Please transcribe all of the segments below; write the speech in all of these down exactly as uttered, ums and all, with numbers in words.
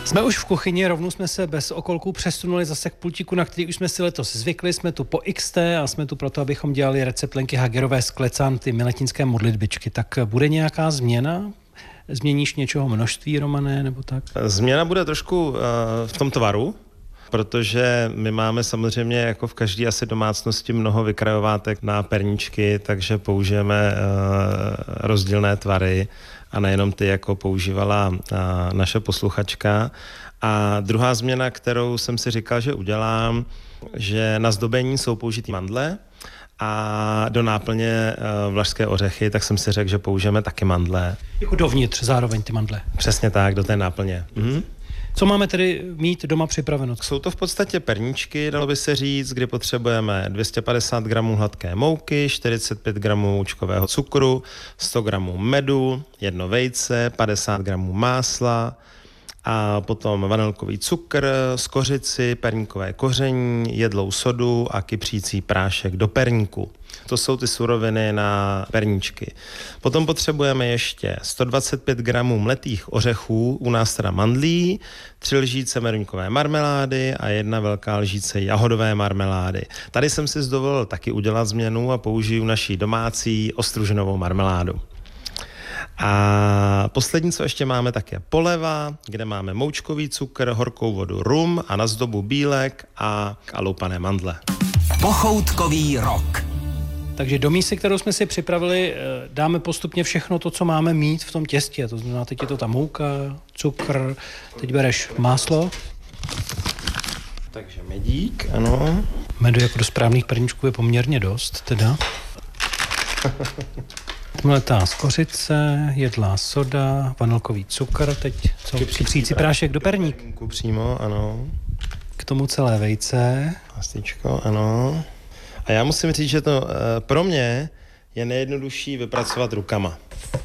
Jsme už v kuchyni, rovnou jsme se bez okolků přesunuli zase k pultíku, na který už jsme si letos zvykli. Jsme tu po iks té a jsme tu proto, abychom dělali recept Lenky Hagerové z Klecán, ty miletínské modlitbičky. Tak bude nějaká změna? Změníš něčeho množství, Romane, nebo tak? Změna bude trošku uh, v tom tvaru, protože my máme samozřejmě jako v každé asi domácnosti mnoho vykrajovátek na perníčky, takže použijeme uh, rozdílné tvary a nejenom ty, jako používala uh, naše posluchačka. A druhá změna, kterou jsem si říkal, že udělám, že na zdobení jsou použitý mandle a do náplně uh, vlašské ořechy, tak jsem si řekl, že použijeme taky mandle. Jako dovnitř zároveň ty mandle. Přesně tak, do té náplně. Mhm. Co máme tedy mít doma připraveno? Jsou to v podstatě perníčky, dalo by se říct, kdy potřebujeme dvě stě padesát gramů hladké mouky, čtyřicet pět gramů houčkového cukru, sto gramů medu, jedno vejce, padesát gramů másla a potom vanilkový cukr, skořici, perníkové koření, jedlou sodu a kypřící prášek do perníku. To jsou ty suroviny na perníčky. Potom potřebujeme ještě sto dvacet pět gramů mletých ořechů, u nás teda mandlí, tři lžíce meruňkové marmelády a jedna velká lžíce jahodové marmelády. Tady jsem si dovolil taky udělat změnu a použiju naší domácí ostružinovou marmeládu. A poslední, co ještě máme, tak je poleva, kde máme moučkový cukr, horkou vodu, rum a na zdobu bílek a loupané mandle. Pochoutkový rok. Takže do mísy, kterou jsme si připravili, dáme postupně všechno to, co máme mít v tom těstě. To znamená, teď je to ta mouka, cukr, teď bereš máslo. Takže medík, ano. Medu jako do správných perníčků je poměrně dost, teda. Mletá skořice, jedlá soda, vanilkový cukr, teď co? Kypřící prášek do perníku. Přímo, ano. K tomu celé vejce. Mastičko, ano. A já musím říct, že to e, pro mě je nejjednodušší vypracovat rukama.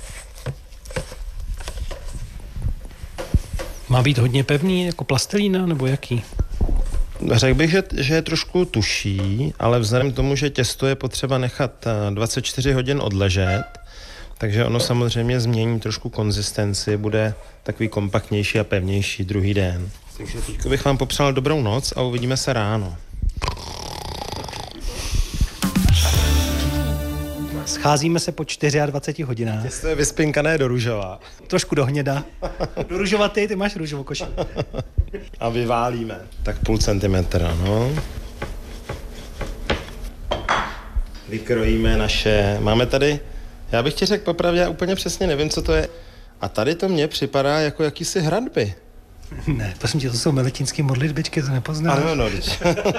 Má být hodně pevný, jako plastelína, nebo jaký? Řekl bych, že, že je trošku tuší, ale vzhledem k tomu, že těsto je potřeba nechat dvacet čtyři hodin odležet, takže ono samozřejmě změní trošku konzistenci, bude takový kompaktnější a pevnější druhý den. Takže teď bych vám popřál dobrou noc a uvidíme se ráno. Scházíme se po dvaceti čtyřech hodinách. Těsto je vyspinkané do růžova. Trošku do hněda. Do růžovatý, ty máš růžovou koši. A vyválíme. Tak půl centimetra, no. Vykrojíme naše... Máme tady... Já bych ti řekl popravdě, já úplně přesně nevím, co to je. A tady to mně připadá jako jakýsi hradby. Ne, prosím tě, to jsou miletínské modlitbičky, to nepoznáš. Ano, no, když...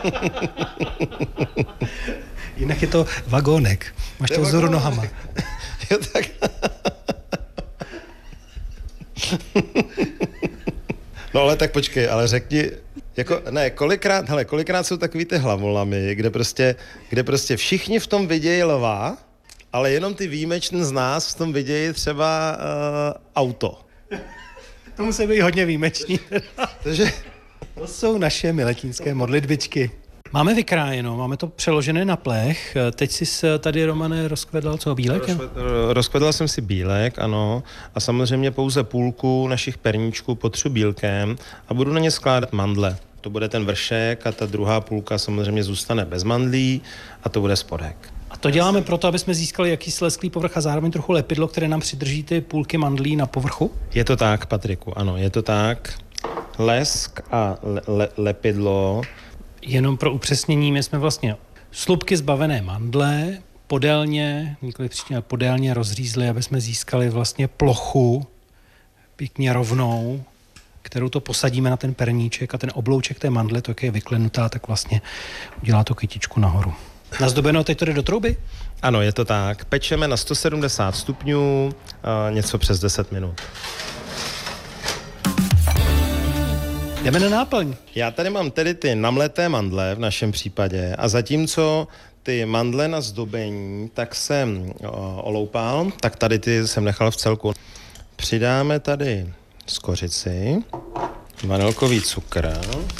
Jinak je to vagónek. Máš to vzoru nohama. Jo, tak... No ale tak počkej, ale řekni, jako, ne, kolikrát, hele, kolikrát jsou takový ty hlavolamy, kde prostě, kde prostě všichni v tom vidějí lva, ale jenom ty výjimečný z nás v tom vidějí třeba uh, auto. To musí být hodně výjimečný. Takže... To jsou naše miletínské modlitbičky. Máme vykrájeno, máme to přeložené na plech. Teď jsi tady, Romane, rozkvedl co, bílek? Rozkvedl jsem si bílek, ano. A samozřejmě pouze půlku našich perníčků potřu bílkem a budu na ně skládat mandle. To bude ten vršek a ta druhá půlka samozřejmě zůstane bez mandlí a to bude spodek. A to děláme proto, aby jsme získali jakýsi lesklý povrch a zároveň trochu lepidlo, které nám přidrží ty půlky mandlí na povrchu? Je to tak, Patriku, ano, je to tak. Lesk a le- le- lepidlo... Jenom pro upřesnění, my jsme vlastně slupky zbavené mandle podélně, nikoli příště podélně rozřízli, aby jsme získali vlastně plochu pěkně rovnou, kterou to posadíme na ten perníček a ten oblouček té mandle, to jak je vyklenutá, tak vlastně udělá to kytičku nahoru. Nazdobeno, teď to jde do trouby? Ano, je to tak. Pečeme na sto sedmdesát stupňů, něco přes deset minut. Jdeme na náplň. Já tady mám tedy ty namleté mandle v našem případě a zatímco ty mandle na zdobení, tak jsem o, oloupal, tak tady ty jsem nechal v celku. Přidáme tady skořici, vanilkový cukr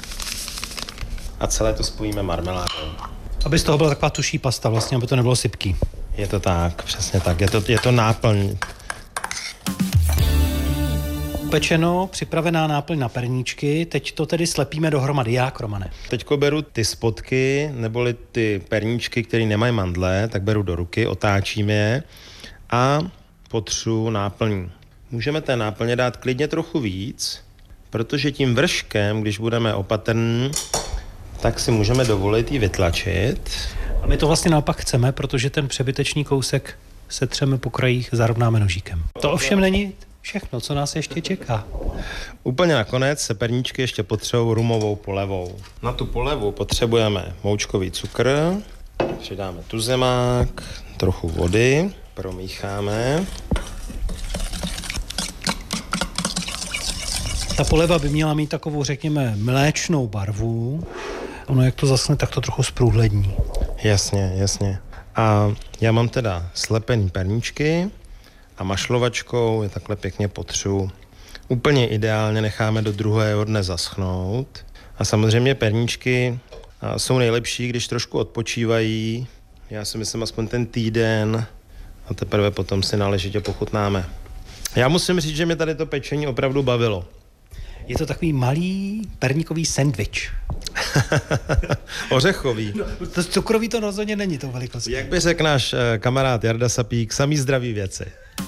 a celé to spojíme marmeládou. Aby z toho byla taková tuší pasta vlastně, aby to nebylo sypký. Je to tak, přesně tak. Je to, je to náplň. Upečeno, připravená náplň na perníčky, teď to tedy slepíme dohromady. Jak, Romane? Teďko beru ty spodky, neboli ty perníčky, které nemají mandle, tak beru do ruky, otáčím je a potřu náplní. Můžeme té náplně dát klidně trochu víc, protože tím vrškem, když budeme opatrní, tak si můžeme dovolit ji vytlačit. A my to vlastně naopak chceme, protože ten přebytečný kousek setřeme po krajích, zarovnáme nožíkem. To ovšem není všechno, co nás ještě čeká. Úplně nakonec se perníčky ještě potřebují rumovou polevou. Na tu polevu potřebujeme moučkový cukr, přidáme tuzemák, trochu vody, promícháme. Ta poleva by měla mít takovou, řekněme, mléčnou barvu. Ono, jak to zasne, tak to trochu zprůhlední. Jasně, jasně. A já mám teda slepený perníčky a mašlovačkou je takhle pěkně potřu. Úplně ideálně necháme do druhého dne zaschnout. A samozřejmě perníčky jsou nejlepší, když trošku odpočívají. Já si myslím aspoň ten týden a teprve potom si náležitě pochutnáme. Já musím říct, že mě tady to pečení opravdu bavilo. Je to takový malý perníkový sendvič. Ořechový. No, to cukrový to rozhodně není tou velikostí. Jak by řekl náš kamarád Jarda Sapík, samý zdraví věci.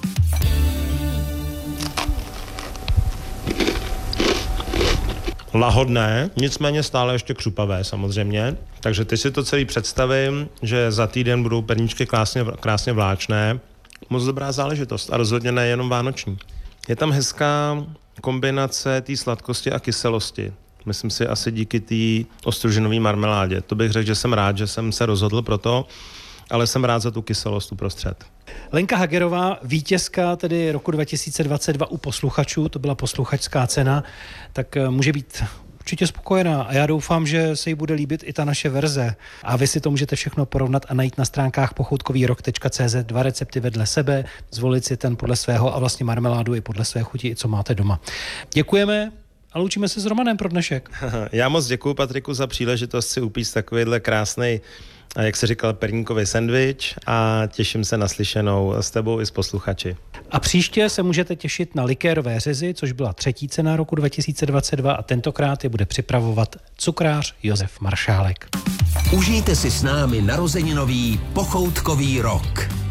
Lahodné, nicméně stále ještě křupavé samozřejmě. Takže ty si to celý představím, že za týden budou perníčky krásně, krásně vláčné. Moc dobrá záležitost a rozhodně nejenom vánoční. Je tam hezká kombinace té sladkosti a kyselosti. Myslím si asi díky té ostružinové marmeládě. To bych řekl, že jsem rád, že jsem se rozhodl pro to, ale jsem rád za tu kyselost uprostřed. Lenka Hagerová, vítězka tedy roku dva tisíce dvacet dva u posluchačů, to byla posluchačská cena, tak může být určitě spokojená a já doufám, že se jí bude líbit i ta naše verze. A vy si to můžete všechno porovnat a najít na stránkách pochoutkový rok tečka cé zet, dva recepty vedle sebe, zvolit si ten podle svého a vlastně marmeládu i podle své chuti, co máte doma. Děkujeme a loučíme se s Romanem pro dnešek. Já moc děkuju, Patriku, za příležitost si upíct takovýhle krásnej, jak se říkal, perníkový sendvič a těším se na slyšenou s tebou i s posluchači. A příště se můžete těšit na likérové řezy, což byla třetí cena roku dva tisíce dvacet dva a tentokrát je bude připravovat cukrář Josef Maršálek. Užijte si s námi narozeninový pochoutkový rok.